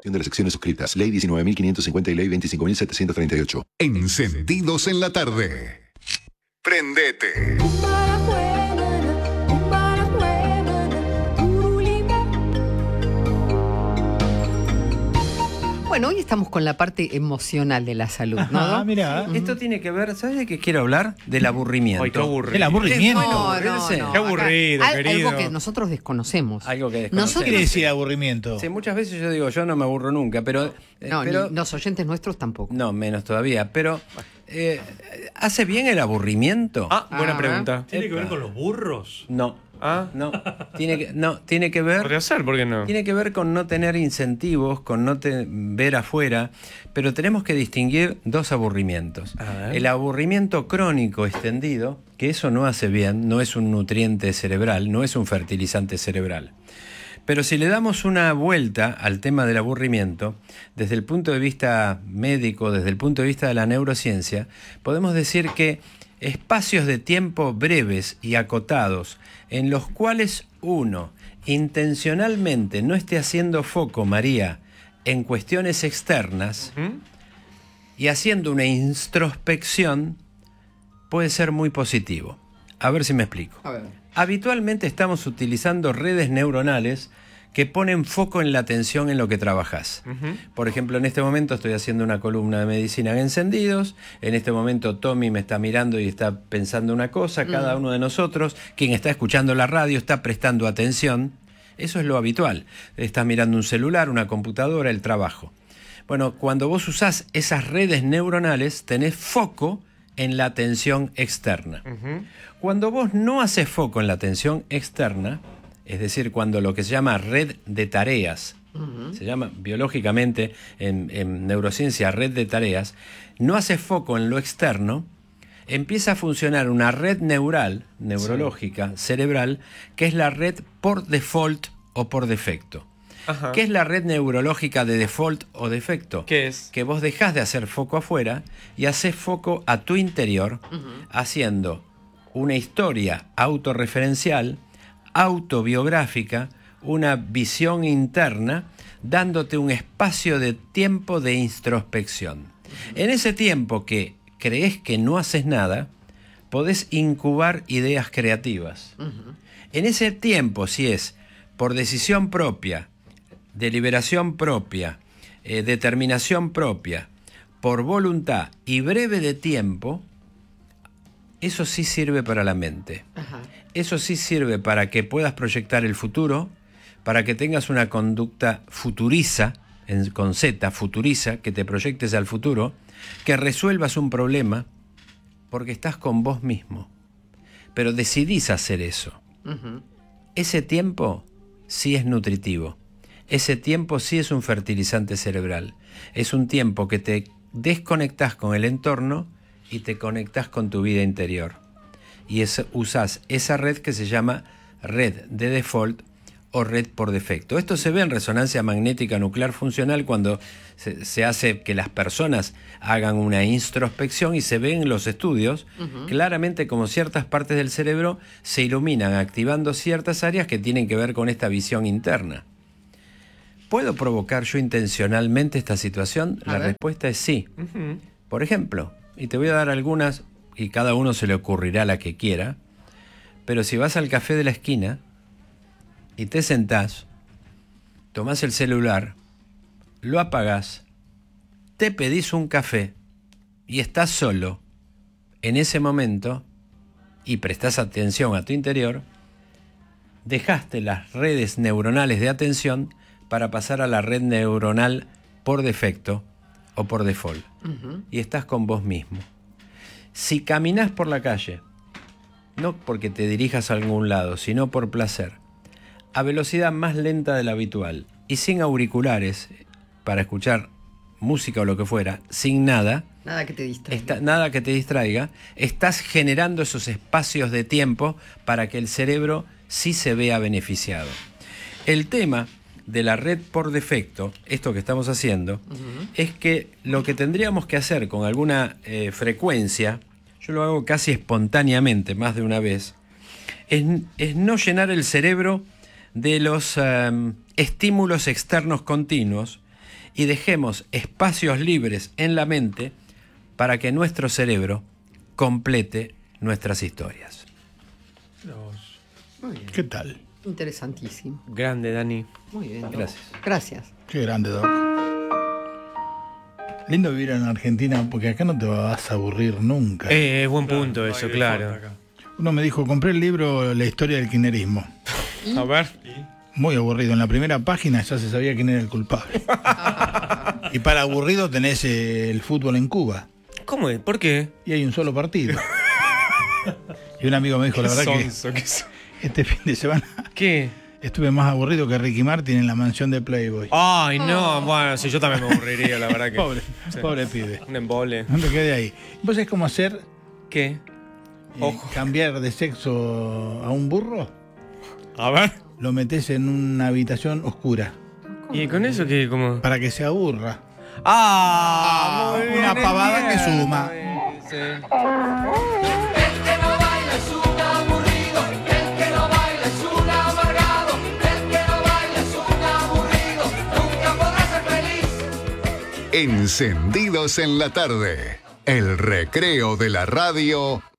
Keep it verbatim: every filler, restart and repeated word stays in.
De las secciones suscritas. Ley diecinueve mil quinientos cincuenta y Ley veinticinco mil setecientos treinta y ocho. Encendidos en la tarde. Prendete. Bueno, hoy estamos con la parte emocional de la salud, ¿no? Ah, mira. Esto tiene que ver, ¿sabes de qué quiero hablar? Del aburrimiento. Ay, qué aburrido. El aburrimiento. No, no, no. Qué aburrido, Acá, querido. Algo que nosotros desconocemos. Algo que Nosotros- desconocemos. ¿Qué quiere decir aburrimiento? Sí, muchas veces yo digo, yo no me aburro nunca, pero... eh, No, pero ni los oyentes nuestros tampoco. no, menos todavía. Pero, eh, ¿hace bien el aburrimiento? Ah, buena Ah, pregunta. ¿Tiene que ver Epa. con los burros? No, Ah, no. Tiene que, no, tiene que ver... podría ser, ¿por qué no? Tiene que ver con no tener incentivos, con no te- ver afuera, pero tenemos que distinguir dos aburrimientos. A ver. El aburrimiento crónico extendido, que eso no hace bien, no es un nutriente cerebral, no es un fertilizante cerebral. Pero si le damos una vuelta al tema del aburrimiento, desde el punto de vista médico, desde el punto de vista de la neurociencia, podemos decir que espacios de tiempo breves y acotados en los cuales uno intencionalmente no esté haciendo foco, María, en cuestiones externas ¿Mm? y haciendo una introspección, puede ser muy positivo. A ver si me explico. A ver. Habitualmente estamos utilizando redes neuronales que ponen foco en la atención en lo que trabajas. Ujú. Por ejemplo, en este momento estoy haciendo una columna de medicina en Encendidos, en este momento Tommy me está mirando y está pensando una cosa, cada uno de nosotros, quien está escuchando la radio está prestando atención. Eso es lo habitual. Estás mirando un celular, una computadora, el trabajo. Bueno, cuando vos usás esas redes neuronales, tenés foco en la atención externa. Ujú. Cuando vos no haces foco en la atención externa, es decir, cuando lo que se llama red de tareas, se llama biológicamente en, en neurociencia red de tareas, no haces foco en lo externo, empieza a funcionar una red neural, neurológica, cerebral, que es la red por default o por defecto. Ajá. ¿Qué es la red neurológica de default o defecto? ¿Qué es? Que vos dejás de hacer foco afuera y haces foco a tu interior, haciendo una historia autorreferencial, autobiográfica, una visión interna, dándote un espacio de tiempo de introspección. En ese tiempo que crees que no haces nada, podés incubar ideas creativas. En ese tiempo, si es por decisión propia, deliberación propia, eh, determinación propia, por voluntad y breve de tiempo, eso sí sirve para la mente. Ajá. Eso sí sirve para que puedas proyectar el futuro, para que tengas una conducta futuriza, en, con Z, futuriza, que te proyectes al futuro, que resuelvas un problema, porque estás con vos mismo. Pero decidís hacer eso. Ujú. Ese tiempo sí es nutritivo. Ese tiempo sí es un fertilizante cerebral. Es un tiempo que te desconectás con el entorno y te conectás con tu vida interior. Y es, usás esa red que se llama red de default o red por defecto. Esto se ve en resonancia magnética nuclear funcional cuando se, se hace que las personas hagan una introspección y se ve en los estudios claramente como ciertas partes del cerebro se iluminan activando ciertas áreas que tienen que ver con esta visión interna. ¿Puedo provocar yo intencionalmente esta situación? A La ver. respuesta es sí. Ujú. Por ejemplo, y te voy a dar algunas, y cada uno se le ocurrirá la que quiera, pero si vas al café de la esquina y te sentás, tomás el celular, lo apagás, te pedís un café y estás solo en ese momento y prestás atención a tu interior, dejaste las redes neuronales de atención para pasar a la red neuronal por defecto o por default. Y estás con vos mismo. Si caminás por la calle, no porque te dirijas a algún lado, sino por placer, a velocidad más lenta de la habitual y sin auriculares para escuchar música o lo que fuera, sin nada, Nada que te distraiga. Está- nada que te distraiga, estás generando esos espacios de tiempo para que el cerebro sí se vea beneficiado. El tema de la red por defecto, esto que estamos haciendo, es que lo que tendríamos que hacer con alguna eh, frecuencia, yo lo hago casi espontáneamente, más de una vez, es, es no llenar el cerebro de los eh, estímulos externos continuos y dejemos espacios libres en la mente para que nuestro cerebro complete nuestras historias. Muy bien. ¿Qué tal? Interesantísimo. Grande, Dani. Muy bien. Doc. Gracias. Gracias. Qué grande, Doc. Lindo vivir en Argentina porque acá no te vas a aburrir nunca. Eh, es buen punto eso, claro. Uno me dijo, compré el libro La historia del kirchnerismo. A ver. Muy aburrido. En la primera página ya se sabía quién era el culpable. Y para aburrido tenés eh, el fútbol en Cuba. ¿Cómo es? ¿Por qué? Y hay un solo partido. Y un amigo me dijo, la verdad sonso, que qué son- este fin de semana ¿Qué? estuve más aburrido que Ricky Martin en la mansión de Playboy. Ay, no, bueno, si yo también me aburriría, la verdad que. Pobre, Sí. pobre pibe. Un embole. No te quedé ahí. Vos es como hacer ¿Qué? eh, Ojo. cambiar de sexo a un burro, A ver. lo metés en una habitación oscura ¿Y con eso qué? Como. para que se aburra. ¡Ah! muy Una bien, pavada que bien. suma. Sí. Encendidos en la tarde. El recreo de la radio